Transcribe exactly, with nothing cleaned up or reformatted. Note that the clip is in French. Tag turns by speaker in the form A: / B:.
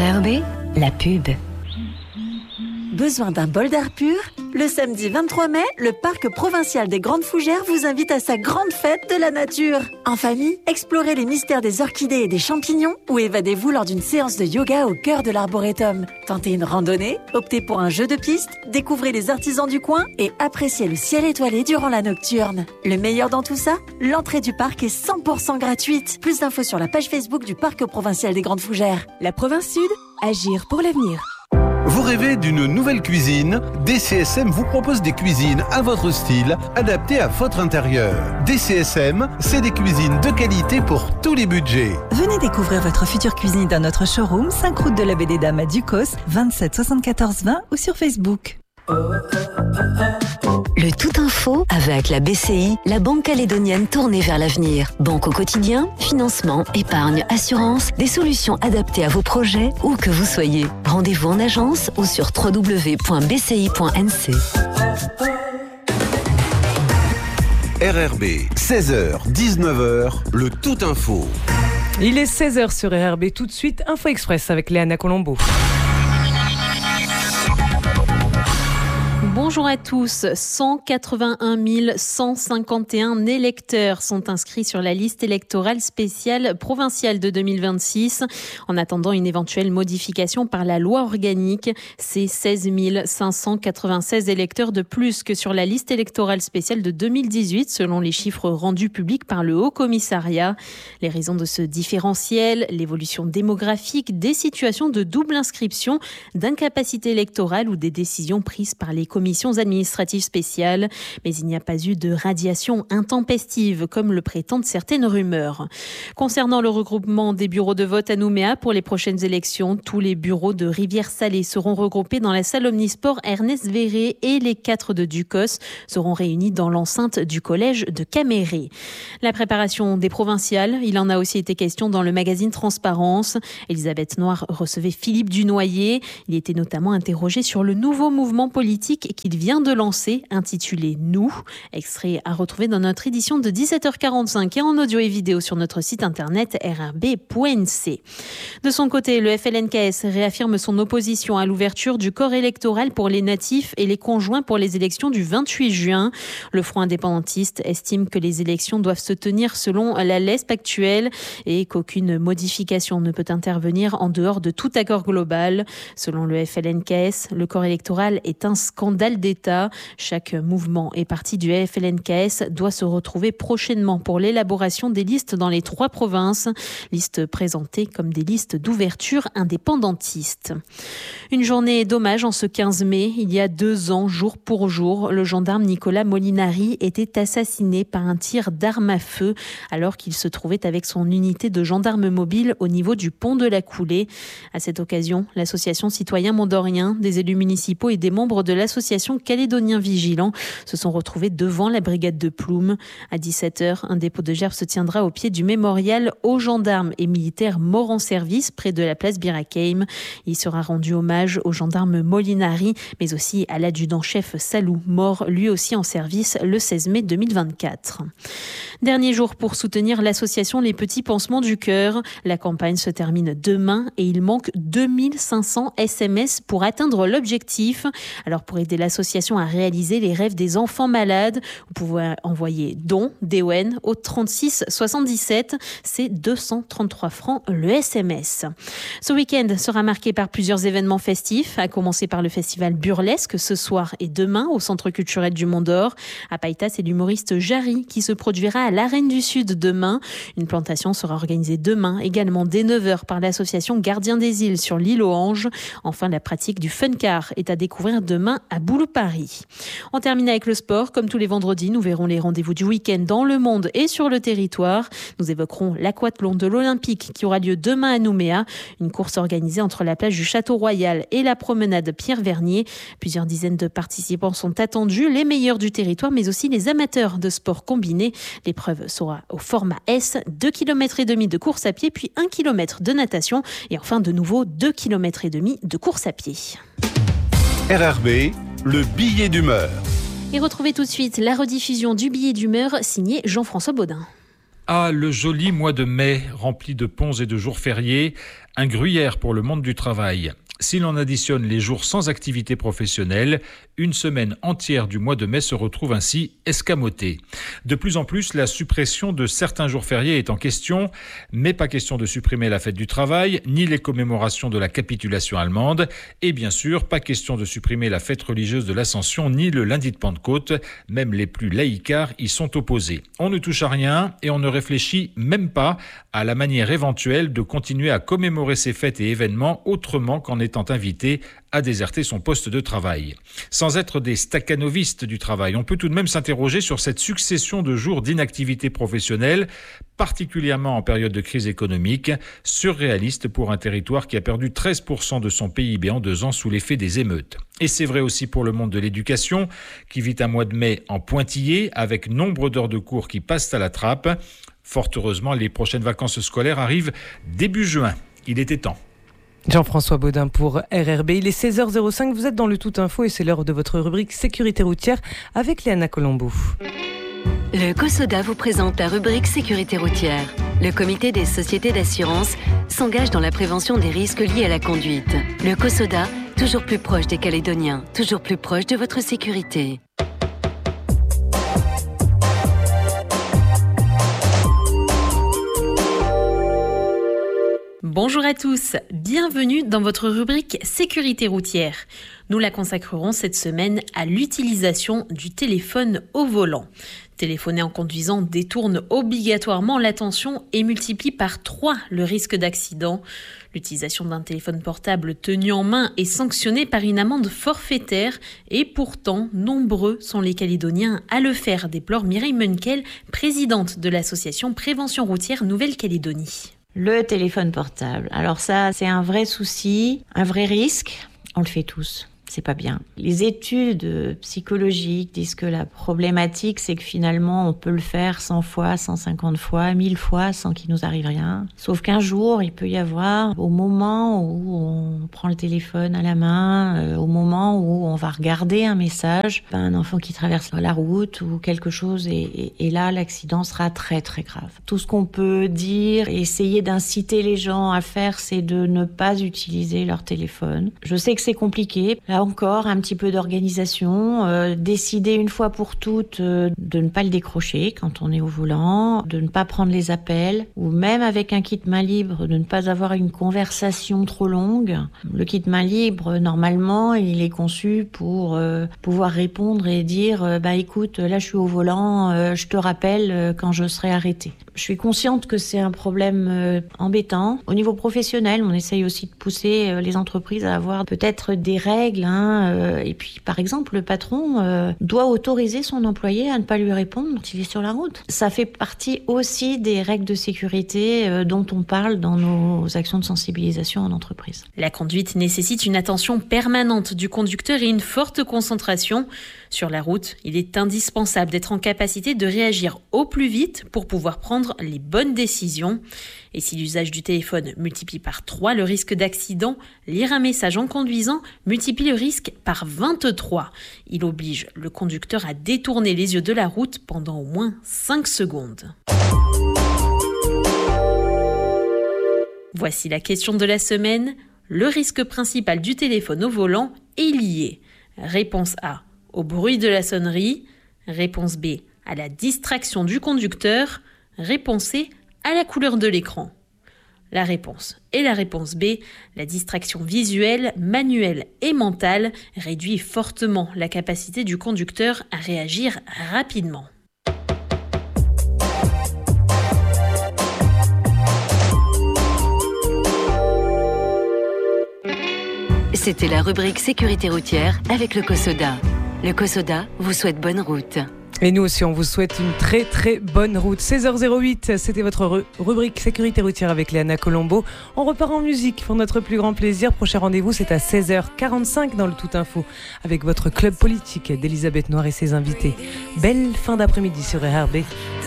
A: R R B, la pub.
B: Besoin d'un bol d'air pur ? Le samedi vingt-trois mai, le Parc provincial des Grandes Fougères vous invite à sa grande fête de la nature. En famille, explorez les mystères des orchidées et des champignons ou évadez-vous lors d'une séance de yoga au cœur de l'arboretum. Tentez une randonnée, optez pour un jeu de piste, découvrez les artisans du coin et appréciez le ciel étoilé durant la nocturne. Le meilleur dans tout ça ? L'entrée du parc est cent pour cent gratuite. Plus d'infos sur la page Facebook du Parc provincial des Grandes Fougères.
C: La province Sud, agir pour l'avenir.
D: Vous rêvez d'une nouvelle cuisine ? D C S M vous propose des cuisines à votre style, adaptées à votre intérieur. D C S M, c'est des cuisines de qualité pour tous les budgets.
E: Venez découvrir votre future cuisine dans notre showroom, cinq route de la Baie des Dames à Ducos, vingt-sept soixante-quatorze vingt ou sur Facebook.
A: Le Tout Info avec la B C I, la banque calédonienne tournée vers l'avenir. Banque au quotidien, financement, épargne, assurance, des solutions adaptées à vos projets où que vous soyez. Rendez-vous en agence ou sur w w w point b c i point n c.
D: R R B, seize heures dix-neuf heures, le Tout Info.
F: Il est seize heures sur R R B, tout de suite, Info Express avec Léana Colombo.
G: Bonjour à tous. cent quatre-vingt-un mille cent cinquante et un électeurs sont inscrits sur la liste électorale spéciale provinciale de deux mille vingt-six. En attendant une éventuelle modification par la loi organique, c'est seize mille cinq cent quatre-vingt-seize électeurs de plus que sur la liste électorale spéciale de deux mille dix-huit, selon les chiffres rendus publics par le Haut Commissariat. Les raisons de ce différentiel, l'évolution démographique, des situations de double inscription, d'incapacité électorale ou des décisions prises par les commissions administratives spéciales, mais il n'y a pas eu de radiation intempestive comme le prétendent certaines rumeurs. Concernant le regroupement des bureaux de vote à Nouméa pour les prochaines élections, tous les bureaux de Rivière-Salée seront regroupés dans la salle omnisport Ernest Verré et les quatre de Ducos seront réunis dans l'enceinte du collège de Caméré. La préparation des provinciales, il en a aussi été question dans le magazine Transparence. Elisabeth Noir recevait Philippe Dunoyer. Il était notamment interrogé sur le nouveau mouvement politique qu'il vient de lancer, intitulé « Nous ». Extrait à retrouver dans notre édition de dix-sept heures quarante-cinq et en audio et vidéo sur notre site internet r r b point n c. De son côté, le F L N K S réaffirme son opposition à l'ouverture du corps électoral pour les natifs et les conjoints pour les élections du vingt-huit juin. Le Front indépendantiste estime que les élections doivent se tenir selon la L E S P actuelle et qu'aucune modification ne peut intervenir en dehors de tout accord global. Selon le F L N K S, le corps électoral est un scandale d'État. Chaque mouvement et parti du F L N K S doit se retrouver prochainement pour l'élaboration des listes dans les trois provinces, listes présentées comme des listes d'ouverture indépendantistes. Une journée d'hommage en ce quinze mai. Il y a deux ans, jour pour jour, le gendarme Nicolas Molinari était assassiné par un tir d'arme à feu alors qu'il se trouvait avec son unité de gendarme mobile au niveau du pont de la Coulée. À cette occasion, l'association Citoyens Mondoriens, des élus municipaux et des membres de l'association Calédonien Vigilant se sont retrouvés devant la brigade de Ploum. À dix-sept heures, un dépôt de gerbes se tiendra au pied du mémorial aux gendarmes et militaires morts en service près de la place Bir Hakeim. Il sera rendu hommage au gendarme Molinari, mais aussi à l'adjudant-chef Salou, mort lui aussi en service le seize mai deux mille vingt-quatre. Dernier jour pour soutenir l'association Les Petits Pansements du Cœur. La campagne se termine demain et il manque deux mille cinq cents S M S pour atteindre l'objectif. Alors pour aider l'association à réaliser les rêves des enfants malades, vous pouvez envoyer don, D O N, au trente-six soixante-dix-sept. C'est deux cent trente-trois francs le S M S. Ce week-end sera marqué par plusieurs événements festifs, à commencer par le festival Burlesque ce soir et demain au Centre culturel du Mont d'Or. À Païta, c'est l'humoriste Jarry qui se produira à l'Arène du Sud demain. Une plantation sera organisée demain également dès neuf heures par l'association Gardiens des Îles sur l'île aux Anges. Enfin, la pratique du fun car est à découvrir demain à Boulou-Paris. On termine avec le sport. Comme tous les vendredis, nous verrons les rendez-vous du week-end dans le monde et sur le territoire. Nous évoquerons l'aquathlon de l'Olympique qui aura lieu demain à Nouméa. Une course organisée entre la plage du Château Royal et la promenade Pierre-Vernier. Plusieurs dizaines de participants sont attendus, les meilleurs du territoire, mais aussi les amateurs de sport combiné. L'épreuve sera au format S, deux kilomètres et demi de course à pied, puis un kilomètre de natation et enfin de nouveau deux kilomètres et demi de course à pied.
D: R R B, le billet d'humeur.
G: Et retrouvez tout de suite la rediffusion du billet d'humeur signé Jean-François Baudin.
H: Ah, le joli mois de mai, rempli de ponts et de jours fériés, un gruyère pour le monde du travail. Si l'on additionne les jours sans activité professionnelle, une semaine entière du mois de mai se retrouve ainsi escamotée. De plus en plus, la suppression de certains jours fériés est en question, mais pas question de supprimer la fête du travail, ni les commémorations de la capitulation allemande, et bien sûr, pas question de supprimer la fête religieuse de l'Ascension, ni le lundi de Pentecôte, même les plus laïcards y sont opposés. On ne touche à rien et on ne réfléchit même pas à la manière éventuelle de continuer à commémorer ces fêtes et événements autrement qu'en étant invité à déserter son poste de travail. Sans être des stakhanovistes du travail, on peut tout de même s'interroger sur cette succession de jours d'inactivité professionnelle, particulièrement en période de crise économique, surréaliste pour un territoire qui a perdu treize pour cent de son P I B en deux ans sous l'effet des émeutes. Et c'est vrai aussi pour le monde de l'éducation, qui vit un mois de mai en pointillé, avec nombre d'heures de cours qui passent à la trappe. Fort heureusement, les prochaines vacances scolaires arrivent début juin. Il était temps.
F: Jean-François Baudin pour R R B. Il est seize heures zéro cinq, vous êtes dans le Tout Info et c'est l'heure de votre rubrique Sécurité routière avec Léana Colombo.
A: Le COSODA vous présente la rubrique Sécurité routière. Le comité des sociétés d'assurance s'engage dans la prévention des risques liés à la conduite. Le COSODA, toujours plus proche des Calédoniens, toujours plus proche de votre sécurité.
G: Bonjour à tous, bienvenue dans votre rubrique Sécurité routière. Nous la consacrerons cette semaine à l'utilisation du téléphone au volant. Téléphoner en conduisant détourne obligatoirement l'attention et multiplie par trois le risque d'accident. L'utilisation d'un téléphone portable tenu en main est sanctionnée par une amende forfaitaire et pourtant, nombreux sont les Calédoniens à le faire, déplore Mireille Munkel, présidente de l'association Prévention routière Nouvelle-Calédonie.
I: Le téléphone portable. Alors ça, c'est un vrai souci, un vrai risque. On le fait tous. C'est pas bien. Les études psychologiques disent que la problématique, c'est que finalement, on peut le faire cent fois, cent cinquante fois, mille fois sans qu'il nous arrive rien. Sauf qu'un jour, il peut y avoir, au moment où on prend le téléphone à la main, euh, au moment où on va regarder un message, un enfant qui traverse la route ou quelque chose, et, et, et là, l'accident sera très très grave. Tout ce qu'on peut dire et essayer d'inciter les gens à faire, c'est de ne pas utiliser leur téléphone. Je sais que c'est compliqué. Là encore, un petit peu d'organisation, euh, décider une fois pour toutes euh, de ne pas le décrocher quand on est au volant, de ne pas prendre les appels, ou même avec un kit main libre, de ne pas avoir une conversation trop longue. Le kit main libre, normalement, il est conçu pour euh, pouvoir répondre et dire euh, « bah écoute, là je suis au volant, euh, je te rappelle euh, quand je serai arrêté ». Je suis consciente que c'est un problème euh, embêtant. Au niveau professionnel, on essaye aussi de pousser euh, les entreprises à avoir peut-être des règles. Hein, euh, et puis, par exemple, le patron euh, doit autoriser son employé à ne pas lui répondre quand il est sur la route. Ça fait partie aussi des règles de sécurité euh, dont on parle dans nos actions de sensibilisation en entreprise.
G: La conduite nécessite une attention permanente du conducteur et une forte concentration. Sur la route, il est indispensable d'être en capacité de réagir au plus vite pour pouvoir prendre les bonnes décisions. Et si l'usage du téléphone multiplie par trois le risque d'accident, lire un message en conduisant multiplie le risque par vingt-trois. Il oblige le conducteur à détourner les yeux de la route pendant au moins cinq secondes. Voici la question de la semaine. Le risque principal du téléphone au volant est lié. Réponse A. Au bruit de la sonnerie. Réponse B. À la distraction du conducteur. Réponse C. À la couleur de l'écran. La réponse est la réponse B. La distraction visuelle, manuelle et mentale réduit fortement la capacité du conducteur à réagir rapidement.
A: C'était la rubrique Sécurité routière avec le COSODA. Le COSODA vous souhaite bonne route.
F: Et nous aussi, on vous souhaite une très très bonne route. seize heures zéro huit, c'était votre rubrique Sécurité routière avec Léana Colombo. On repart en musique pour notre plus grand plaisir. Prochain rendez-vous, c'est à seize heures quarante-cinq dans le Tout Info avec votre club politique d'Elisabeth Noir et ses invités. Belle fin d'après-midi sur R R B.